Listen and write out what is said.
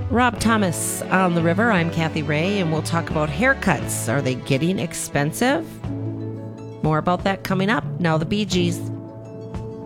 Rob Thomas on the River. I'm Kathy Ray, and we'll talk about haircuts. Are they getting expensive? More about that coming up. Now the Bee Gees.